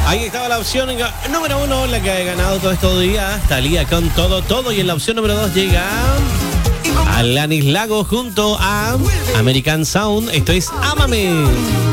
Ahí estaba la opción número 1, la que ha ganado todo estos días. Thalía con todo. Y en la opción número 2 llega Alanis Lago junto a American Sound. Esto es Ámame.